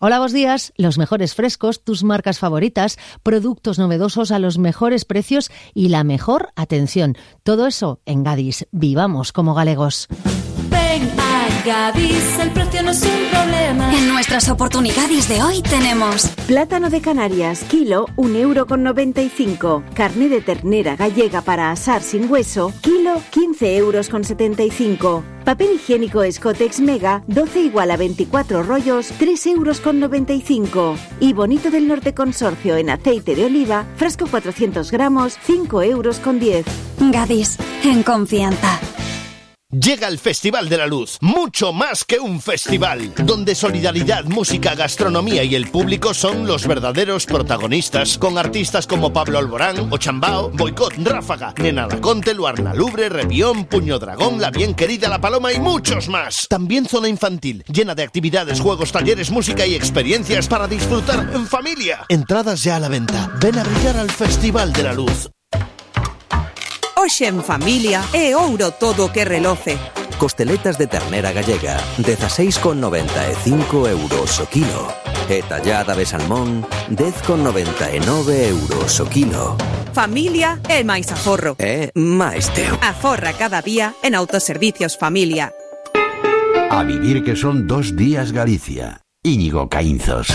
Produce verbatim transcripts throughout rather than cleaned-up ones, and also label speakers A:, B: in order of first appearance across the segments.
A: Hola, buenos días. Los mejores frescos, tus marcas favoritas, productos novedosos a los mejores precios y la mejor atención. Todo eso en Gadis. Vivamos como galegos.
B: Ven a Gadis, el precio no es un problema.
C: En nuestras oportunidades de hoy tenemos
D: plátano de Canarias, kilo, un euro con noventa y cinco. Carne de ternera gallega para asar sin hueso, kilo, quince euros con setenta y cinco. Papel higiénico Escotex Mega, doce igual a veinticuatro rollos, tres euros con noventa y cinco. Y Bonito del Norte Consorcio en aceite de oliva, frasco cuatrocientos gramos, cinco euros con diez.
C: Gadis, en confianza.
E: Llega el Festival de la Luz, mucho más que un festival, donde solidaridad, música, gastronomía y el público son los verdaderos protagonistas, con artistas como Pablo Alborán, Ochambao, Boicot, Ráfaga, Nena Laconte, Luarna Lubre, Revión, Puño Dragón, La Bien Querida, La Paloma y muchos más. También zona infantil, llena de actividades, juegos, talleres, música y experiencias para disfrutar en familia. Entradas ya a la venta. Ven a brillar al Festival de la Luz.
F: Hoxe en familia é ouro todo que reloce.
G: Costeletas de ternera gallega, dieciséis con noventa y cinco euros o kilo. E tallada de salmón, diez con noventa y nueve euros o kilo.
F: Familia é máis aforro.
G: É máis teu.
F: Aforra cada día en Autoservicios Familia.
H: A vivir que son dos días Galicia. Íñigo Caínzos.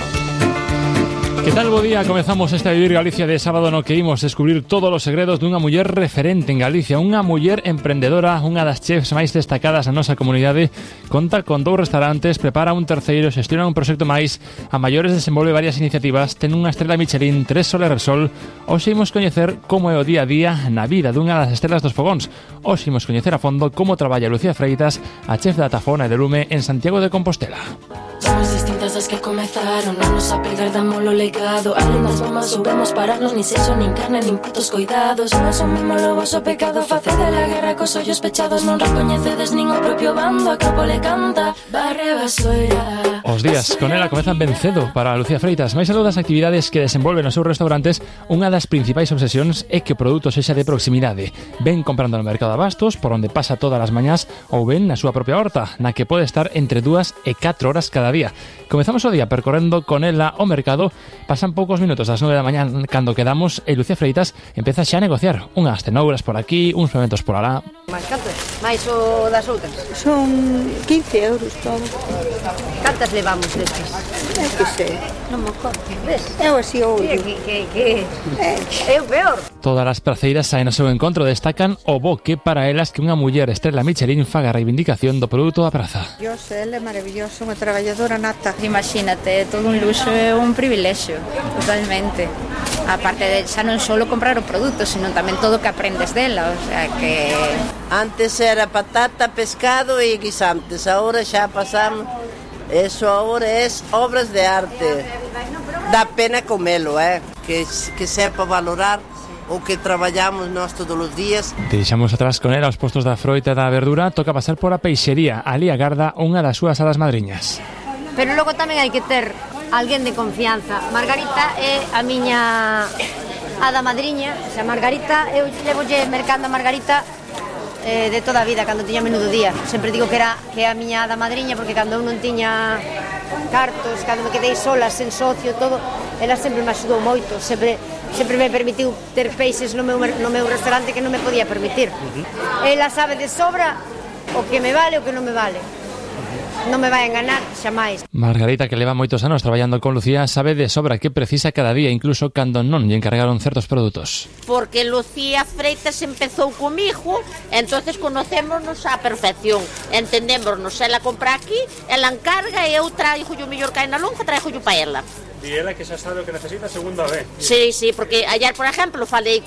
I: Que tal, bo día? Comezamos este A Vivir Galicia de sábado no que imos descubrir todos os segredos dunha muller referente en Galicia, unha muller emprendedora, unha das chefs máis destacadas na nosa comunidade, conta con dous restaurantes, prepara un terceiro, xestiona un proxecto máis, a maiores desenvolve varias iniciativas, ten unha estrela Michelin, tres Sol e Repsol. Hoxe imos coñecer como é o día a día na vida dunha das estrelas dos fogóns. Hoxe imos coñecer a fondo como traballa Lucía Freitas, a chef da Tafona e de Lume en Santiago de Compostela.
B: Somos distintas das que comezaron, non nos apegar damos lo legado. Além das bombas soubemos pararnos, nin sexo, nin carne, nin putos coidados. Non asumimos o vosso pecado, facede la guerra cos ollos pechados. Non recoñecedes nin o propio bando, a capo le canta, barre basoira.
I: Os días con ela comezan ben cedo para Lucía Freitas. Mais algo das actividades que desenvolven nos seus restaurantes, unha das principais obsesións é que o produto sexa de proximidade. Ven comprando no mercado de abastos, por onde pasa todas as mañás, ou ven na súa propia horta, na que pode estar entre dúas e catro horas cada día. Comezamos o día percorrendo con ela o mercado. Pasan poucos minutos das nove da mañá cando quedamos e Lucía Freitas empeza xa a negociar unhas cenouras por aquí, uns fermentos por alá.
J: Mais canto é? Mais o das outras?
K: Son quince euros todo.
J: Cantas levamos destes?
K: É que sei, non me acordo. Ves? Eu así o
J: que, que, que é o peor.
I: Todas as praceiras saen ao seu encontro, destacan o bo que para elas que unha muller estrela Michelin faga a reivindicación do produto da praza.
K: Dios, ela é maravilloso, unha traballadora nata.
L: Imagínate, todo un luxo e un privilexio, totalmente. Aparte de xa non só comprar o produto, sino tamén todo o que aprendes dela, o sea que...
M: Antes era patata, pescado e guisantes, agora xa pasamos... Eso agora é obras de arte. Dá pena comelo, eh? Que, que sepa valorar o que traballamos nós todos os días.
I: Deixamos atrás con ela os postos da froita e da verdura, toca pasar por a peixería. Ali agarda unha das súas hadas madriñas.
J: Pero logo tamén hai que ter alguén de confianza. Margarita é a miña hada madriña. O sea, Margarita, eu levolle mercando a Margarita eh, de toda a vida, cando tiña menudo día. Sempre digo que era que a miña hada madriña, porque cando eu non tiña cartos, cando me quedei sola, sen socio, todo, ela sempre me axudou moito, sempre sempre me permitiu ter peixes no meu, no meu restaurante que non me podía permitir. Uh-huh. Ela sabe de sobra o que me vale e o que non me vale. Non me vai enganar xamais.
I: Margarita, que leva moitos anos traballando con Lucía, sabe de sobra que precisa cada día, incluso cando non lle encargaron certos produtos.
N: Porque Lucía Freitas empezou comigo, entonces conocémonos á perfección, entendémonos, ela compra aquí, ela encarga e eu traigo o mellor que hai na lonja, traigo o pa ela.
O: E ela que xa sabe o que necesita segunda vez.
N: Sí, sí, porque ayer, por exemplo, falei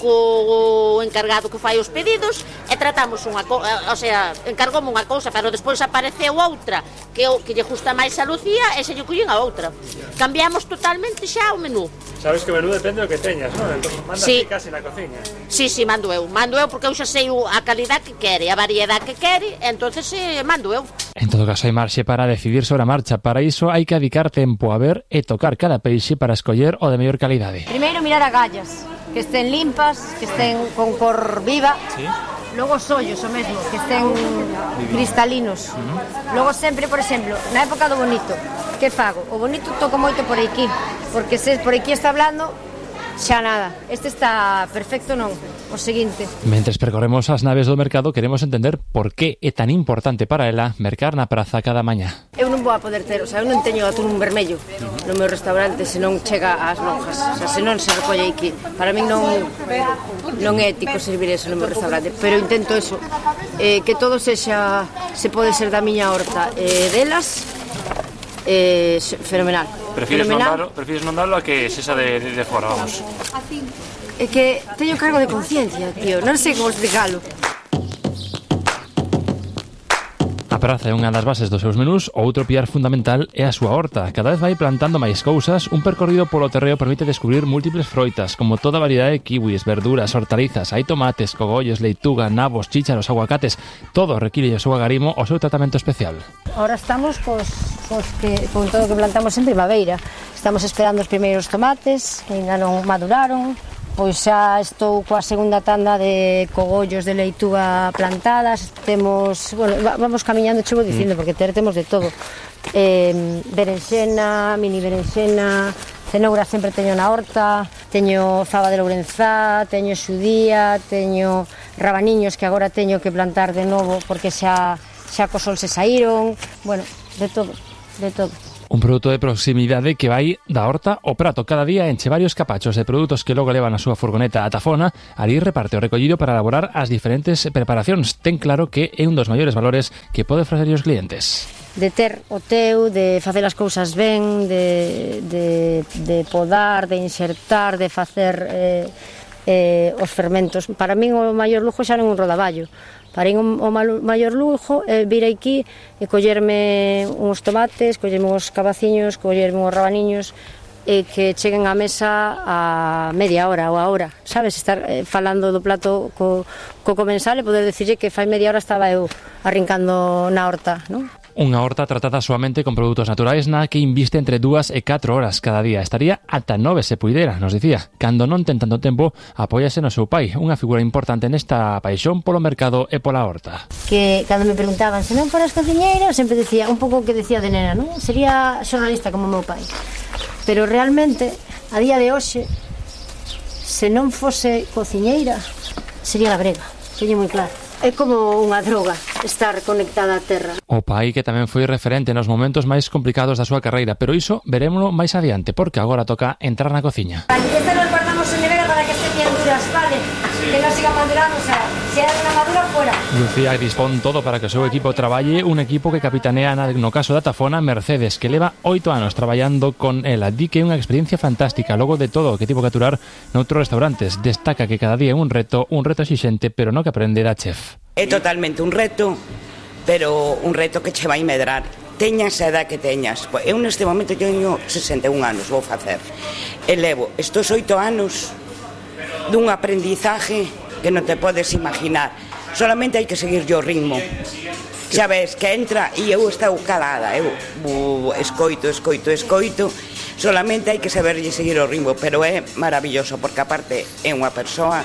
N: co encargado que fai os pedidos e tratamos unha cousa, o sea, encargoume unha cousa, pero despois apareceu outra que, que lle gusta máis a Lucía e se lle collín a outra. Cambiamos totalmente xa o menú.
O: Sabes que o menú depende do que teñas, non? Entón, manda sí. Ti casi na cociña.
N: Sí, sí, mando eu. Mando eu porque eu xa sei a calidad que quere, a variedade que quere, entonces eh, mando eu.
I: En todo caso, hai marxe para decidir sobre a marcha. Para iso hai que dedicar tempo a ver e tocar cada peixe para escoller o de mellor calidade.
J: Primeiro mirar a gallas, que estén limpas, que estén con cor viva.
I: Sí.
J: Logo os ollos, o mesmo, que estén cristalinos. Logo sempre, por exemplo, na época do bonito, que fago? O bonito toco moito por aquí, porque se por aquí está hablando, xa nada. Este está perfecto, non? O seguinte.
I: Mentres percorremos as naves do mercado, queremos entender por que é tan importante para ela mercar na praza cada mañá.
J: Eu non vou a poder ter, o sea, eu non teño atún vermello no meu restaurante se non chega ás lonjas, o sea, se non se recolle aquí. Para min non non é ético servir eso no meu restaurante, pero intento eso, eh, que todo sexa, se pode ser da miña horta, eh, delas, eh, fenomenal.
O: Prefires non darlo, prefires non darlo a que sexa de, de, de fora, vamos.
J: É que teño cargo de conciencia, tío, non sei como explicarlo.
I: A praza é unha das bases dos seus menús, o outro piar fundamental é a súa horta. Cada vez vai plantando máis cousas, un percorrido polo terreo permite descubrir múltiples froitas, como toda variedade de kiwis, verduras, hortalizas, hai tomates, cogollos, leituga, nabos, chícharos, aguacates, todo require o seu agarimo o seu tratamento especial.
J: Ahora estamos cos, cos que, con todo o que plantamos en primavera. Estamos esperando os primeiros tomates, que ainda non maduraron. Pois xa estou coa segunda tanda de cogollos de leituga plantadas. Temos, bueno, vamos camiñando, che vou dicindo, porque ter temos de todo. Eh, berenxena, mini berenxena, cenoura sempre teño na horta, teño fava de Lourenzá, teño xudía, teño rabaniños que agora teño que plantar de novo porque xa, xa co sol se saíron. Bueno, de todo, de todo.
I: Un produto de proximidade que vai da horta ao prato. Cada día enche varios capachos de produtos que logo levan a súa furgoneta a Tafona. Ali reparte o recollido para elaborar as diferentes preparacións. Ten claro que é un dos maiores valores que pode ofrecer os clientes.
J: De ter o teu, de facer as cousas ben, de, de, de podar, de insertar, de facer eh, eh, os fermentos. Para min o maior lujo xa non un rodaballo. Para min o maior lujo é vir aquí e collerme uns tomates, collerme uns cabaciños, collerme uns rabaniños e que cheguen á mesa a media hora ou a hora, sabes? Estar eh, falando do plato co, co comensal e poder decirlle que fai media hora estaba eu arrincando na horta, non?
I: Unha horta tratada soamente con produtos naturais na que inviste entre dúas e catro horas cada día. Estaría ata nove se puidera, nos dicía. Cando non ten tanto tempo, apóiase no seu pai, unha figura importante nesta paixón polo mercado e pola horta.
J: Que cando me preguntaban se non foras cociñeira, sempre decía un pouco o que decía de nena, non? Sería xornalista como o meu pai. Pero realmente, a día de hoxe, se non fose cociñeira, sería labrega. Teño moi claro. É como unha droga estar conectada á terra.
I: O pai que tamén foi referente nos momentos máis complicados da súa carreira, pero iso verémolo máis adiante, porque agora toca entrar na cociña.
J: Aquí este nos guardamos en nevera para que este bien duras, vale? Que non siga madurando, o sea, se hai unha madura, fuera.
I: Lucía dispón todo para que o seu equipo traballe, un equipo que capitanea no caso da Tafona Mercedes, que leva oito anos traballando con ela. Di que é unha experiencia fantástica, logo de todo o que tivo que aturar noutros restaurantes. Destaca que cada día é un reto, un reto exixente, pero no que aprende da chef.
P: É totalmente un reto, pero un reto que che vai medrar. Teñas a edad que teñas. Eu neste momento teño sesenta e un anos, vou facer. E levo estes oito anos dun aprendizaje que non te podes imaginar. Solamente hai que seguir o ritmo. Xa ves que entra e eu estou calada. Eu uh, escoito, escoito, escoito. Solamente hai que saberlle seguir o ritmo, pero é maravilloso, porque aparte é unha persoa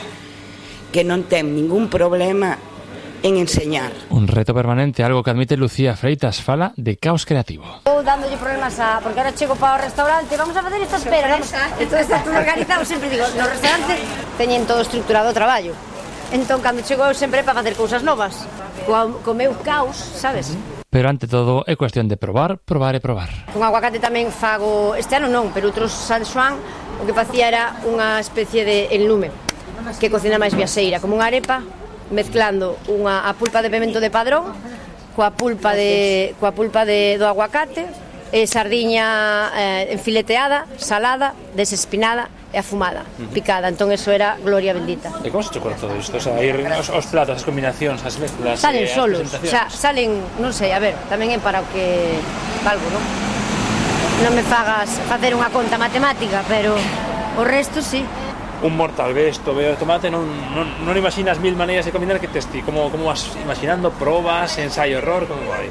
P: que non ten ningún problema en enseñar.
I: Un reto permanente, algo que admite Lucía Freitas, fala de caos creativo.
J: Eu dándolle problemas a... porque ahora chego para o restaurante, vamos a facer esta espera, vamos a... Entón está todo organizado, sempre digo, no restaurante teñen todo estructurado o traballo. Entón, cando chego eu sempre para facer cousas novas, co, co meu caos, sabes?
I: Pero ante todo é cuestión de probar, probar e probar.
J: Con aguacate tamén fago, este ano non, pero outros San Xoán, o que facía era unha especie de enlume, que cocina máis viaxeira, como unha arepa, mezclando unha a pulpa de pemento de Padrón coa pulpa de coa pulpa de do aguacate e sardiña eh, enfileteada, salada, desespinada e afumada, picada. Entón eso era gloria bendita.
O: E como se chocou todo isto? O sea, aí os, os platos, as combinacións, as mezclas,
J: salen
O: eh,
J: solos, o sea, salen, non sei, a ver, tamén é para o que valgo, non? Non me fagas facer unha conta matemática, pero o resto sí.
O: Un mortal, ves, to veo tomate, non, non, non imaginas mil maneiras de combinar que testi, como, como vas imaginando, probas, ensayo, error, como vai?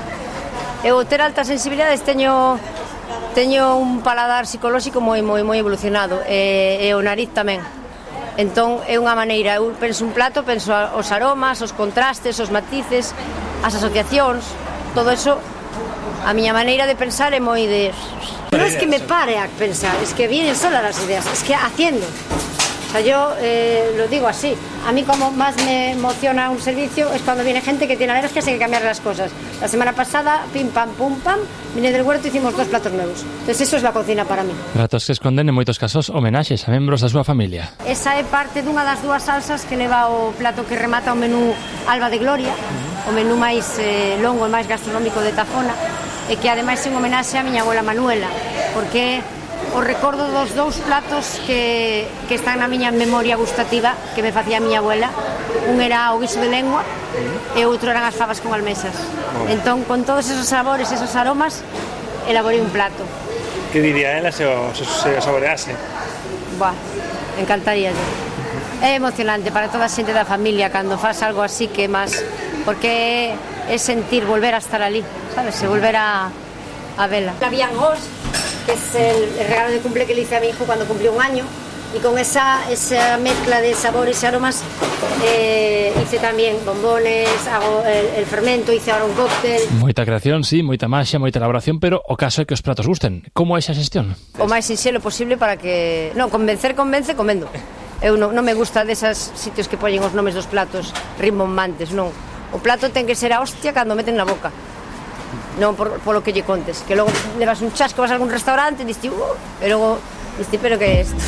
J: Eu ter altas sensibilidades teño teño un paladar psicolóxico moi moi moi evolucionado e, e o nariz tamén. Entón é unha maneira, eu penso un plato, penso os aromas, os contrastes, os matices, as asociacións, todo eso. A miña maneira de pensar é moi de... Non es que me pare a pensar, es que vienen solas las ideas, es que haciendo. O sea, yo eh, lo digo así. A mí como más me emociona un servicio es cuando viene gente que tiene alergias y hay que cambiar las cosas. La semana pasada, pim, pam, pum, pam, vine del huerto y hicimos dos platos nuevos. Entonces eso es la cocina para mí.
I: Platos que esconden en moitos casos homenaxes a membros da súa familia.
J: Esa é parte dunha das dúas salsas que leva o plato que remata o menú Alba de Gloria, o menú máis eh, longo e máis gastronómico de Tafona, e que ademais é un homenaxe a miña abuela Manuela, porque o recordo dos dous platos que, que están na miña memoria gustativa que me facía a miña abuela. Un era o guiso de lengua e outro eran as fabas con almesas. Entón, con todos esos sabores, esos aromas, elaborei un plato.
O: Que diría ela se o, se, se o saborease?
J: Buah, encantaría yo. É emocionante para toda a xente da familia cando faz algo así, que máis, porque é sentir volver a estar ali, sabes? E volver a, a vela. La Biangos, que es el, el regalo de cumple que le hice a mi hijo cuando cumplió un año, y con esa, esa mezcla de sabores y aromas eh, hice también bombones, hago el, el fermento, hice ahora un cóctel.
I: Moita creación, sí, moita maxia, moita elaboración, pero o caso é que os pratos gusten. Como é esa xestión?
J: O máis sinxelo posible para que... Non, convencer, convence, comendo. Eu non, non me gusta desas sitios que poñen os nomes dos platos rimbombantes, non. O plato ten que ser a hostia cando meten na boca. Non por, por lo que lle contes, que logo levas un chasco, vas a algún restaurante e diste, uh, e logo diste, pero que é isto?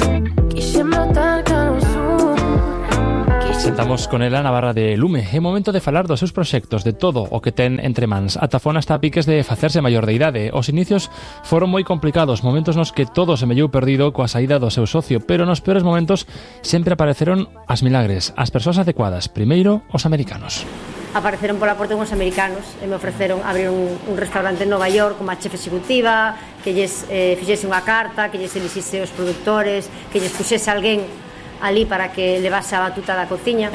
I: Sentamos con ela na barra de Lume. É momento de falar dos seus proxectos, de todo o que ten entre mans. A Tafona está a piques de facerse maior de idade. Os inicios foron moi complicados, momentos nos que todo se mellou perdido coa saída do seu socio, pero nos peores momentos sempre apareceron as milagres, as persoas adecuadas. Primeiro, os americanos.
J: Apareceron pola porta uns americanos e me ofreceron abrir un, un restaurante en Nova York como a chef executiva, que lles eh, fixese unha carta, que lles elixise os produtores, que lles puxese alguén ali para que levase a batuta da cociña.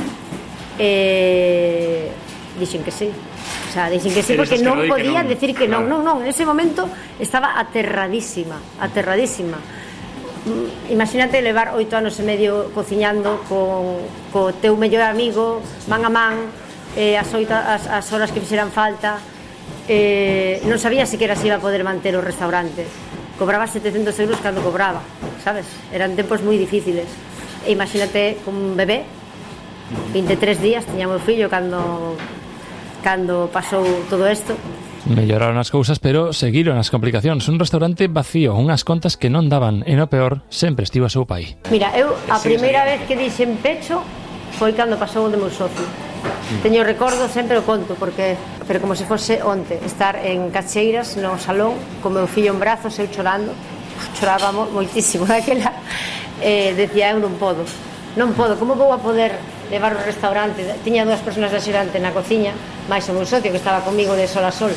J: E dixen que sí. O sea, dixen que sí porque non podía decir que non. Non, non, en ese momento estaba aterradísima, aterradísima. Imagínate levar oito anos e medio cociñando con co teu mellor amigo, man a man, eh, as, oito, as, as horas que fixeran falta, eh, non sabía sequera se iba a poder manter o restaurante. Cobraba setecentos euros cando cobraba, sabes? Eran tempos moi difíciles. E imagínate con un bebé, veintitrés días, tiña meu fillo cando, cando pasou todo isto.
I: Melloraron as cousas, pero seguiron as complicacións. Un restaurante vacío, unhas contas que non daban, e no peor, sempre estivo a seu pai.
J: Mira, eu a primeira vez que dixen pecho foi cando pasou o de meu socio. Teño recordo, sempre o conto, porque pero como se fose onte, estar en Cacheiras, no salón, con meu fillo en brazos, eu chorando, chorábamos moitísimo daquela, eh, decía, eu non podo, non podo, como vou a poder levar o restaurante? Tiña dúas persoas de axudante na cociña, máis o meu socio que estaba comigo de sol a sol,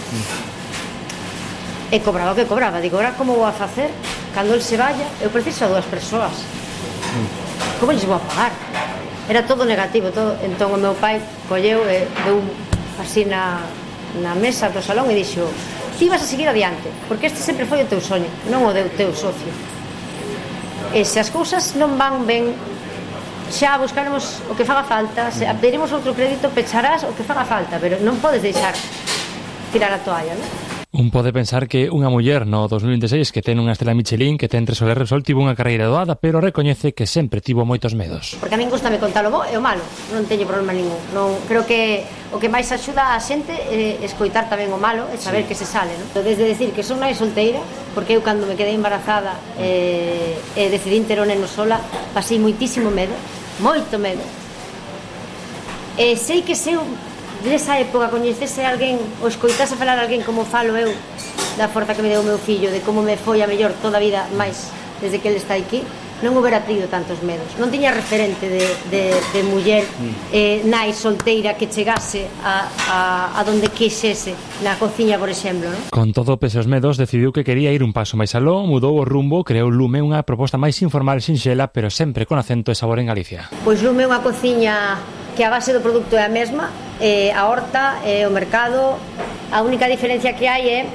J: e cobraba o que cobraba. Digo, ahora como vou a facer? Cando el se vaya, eu preciso a dúas persoas, como lles vou a pagar? Era todo negativo, todo. Entón o meu pai colleu e deu así na, na mesa do salón e dixo, ti vas a seguir adiante, porque este sempre foi o teu soño, non o do teu socio. E se as cousas non van ben, xa buscaremos o que faga falta, se pediremos outro crédito, pecharás o que faga falta, pero non podes deixar tirar a toalla, non?
I: Un pode pensar que unha muller no dos mil veintiséis que ten unha estela Michelin, que ten tres Soler Repsol, tivo unha carreira doada, pero recoñece que sempre tivo moitos medos.
J: Porque a min gustame contar o bo e o malo, non teño problema ningún. Non, creo que o que máis axuda a xente é escoitar tamén o malo e saber sí. que se sale, non? Desde decir que son nai solteira, porque eu cando me quedei embarazada e, e decidín ter o neno sola, pasei moitísimo medo, moito medo. E sei que sei nesa época coñecese alguén ou escoitase falar alguén como falo eu da forza que me deu o meu fillo, de como me foi a mellor toda a vida máis desde que ele está aquí, non houbera tido tantos medos. Non tiña referente de, de, de muller eh, nai solteira que chegase a, a, a donde quixese na cociña, por exemplo, non?
I: Con todo pese aos medos, decidiu que quería ir un paso máis aló, mudou o rumbo, creou Lume, unha proposta máis informal e sinxela, pero sempre con acento e sabor en Galicia.
J: Pois Lume é unha cociña que a base do produto é a mesma, eh, a horta, eh, o mercado. A única diferencia que hai é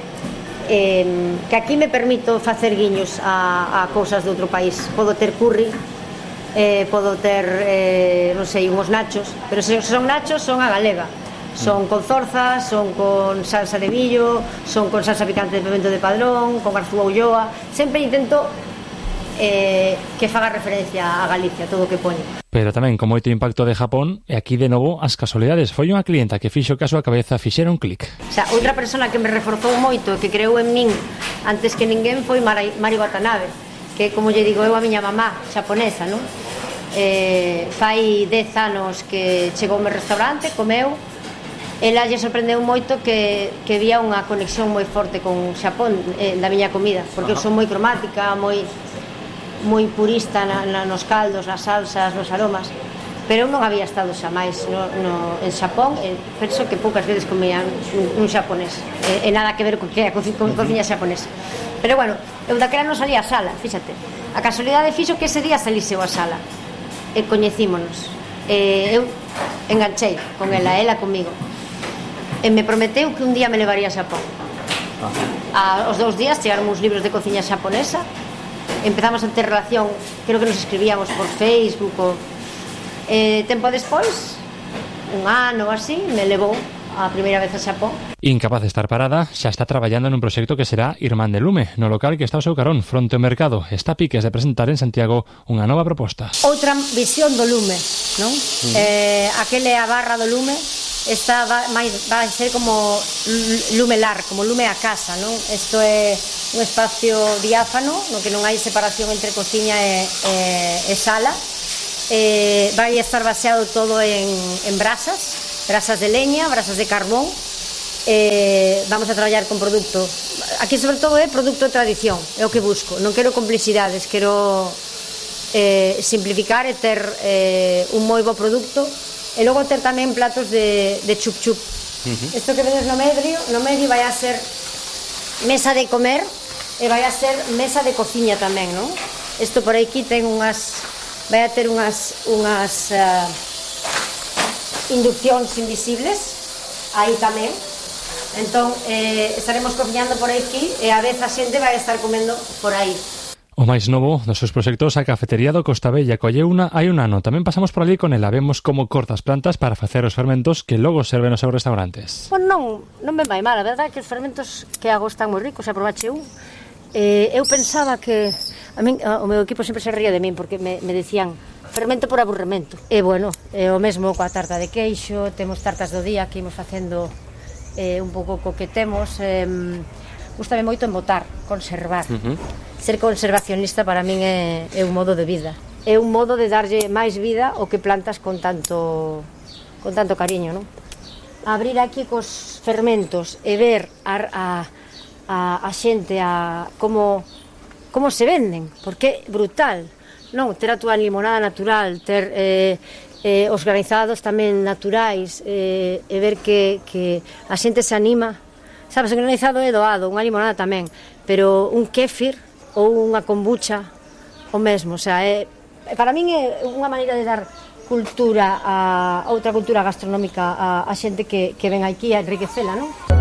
J: eh, que aquí me permito facer guiños a, a cousas de outro país. Podo ter curry, eh, podo ter, eh, non sei, unhos nachos, pero se son nachos son a galega. Son con zorza, son con salsa de millo, son con salsa picante de pimento de Padrón, con garzúa ulloa. Sempre intento eh, que faga referencia a Galicia, todo o que poño.
I: Pero tamén con moito impacto de Japón, e aquí de novo as casualidades. Foi unha clienta que fixo que a súa cabeza fixera un clic.
J: O sea, outra persona que me reforzou moito, que creou en min antes que ninguén, foi Mari, Mari Watanabe, que, como lle digo eu, a miña mamá xaponesa, non? Eh, fai dez anos que chegou ao meu restaurante, comeu. Ela lle sorprendeu moito que, que vía unha conexión moi forte con Xapón eh, da miña comida, porque eu son moi cromática, moi moi purista na, na, nos caldos, nas salsas, nos aromas, pero eu non había estado xa máis no, no, en Xapón, e penso que poucas veces comía un, un xaponés, e, e nada que ver con que a co, con cociña xaponesa. Pero bueno, eu daquela non salía a sala, fíxate, a casualidade fixo que ese día salise a sala e coñecímonos, e eu enganchei con ela, ela comigo, e me prometeu que un día me levaría a Xapón. A, os dous días chegaron uns libros de cociña xaponesa. Empezamos a ter relación, creo que nos escribíamos por Facebook o, eh, tempo despois, un ano ou así, me levou a primeira vez a Xapón.
I: Incapaz de estar parada, xa está traballando nun proxecto que será Irmán de Lume, no local que está ao seu carón, fronte ao mercado. Está a piques de presentar en Santiago unha nova proposta.
J: Outra visión do lume, non? Mm. Eh, aquele a barra do lume, esta va, máis, vai ser como lumelar, como lume a casa, non? Isto é un espacio diáfano, no que non hai separación entre cociña e, e, e sala. Eh, vai estar baseado todo en, en brasas, brasas de leña, brasas de carbón. Eh, vamos a traballar con produto, aquí sobre todo é produto de tradición, é o que busco, non quero complexidades, quero eh, simplificar e ter eh, un moi bo produto. E logo ter tamén platos de, de chup chup. Uh-huh. Isto que vedes no medio, no medio vai a ser mesa de comer e vai a ser mesa de cociña tamén, non? Isto por aquí ten unhas, vai a ter unhas unhas uh, induccións invisibles aí tamén. Entón, eh, estaremos cociñando por aquí e a vez a xente vai a estar comendo por aí.
I: O máis novo dos seus proxectos, a cafetería do Costa Bella, colleuna hai un ano. Tamén pasamos por ali con ela, vemos como corta as plantas para facer os fermentos que logo serven nos seus restaurantes.
J: Pois non, non me vai mal, a verdade é que os fermentos que hago están moi ricos, xa probache un. Eh, eu pensaba que, a min, o meu equipo sempre se ría de min, porque me, me decían fermento por aburrimento. E bueno, é o mesmo coa tarta de queixo, temos tartas do día que imos facendo eh, un pouco co que temos. Eh, Gústame moito embotar, conservar. Uh-huh. Ser conservacionista para min é, é un modo de vida. É un modo de darlle máis vida ao que plantas con tanto con tanto cariño, non? Abrir aquí cos fermentos e ver a, a, a, a xente a como, como se venden, porque é brutal, non? Ter a túa limonada natural, ter eh, eh, os granizados tamén naturais, eh, e ver que, que a xente se anima. Sabes, un granizado é doado, unha limonada tamén, pero un kéfir ou unha kombucha o mesmo, o sea, é, para min é unha maneira de dar cultura a outra cultura gastronómica a, a xente que, que ven aquí a enriquecela, non?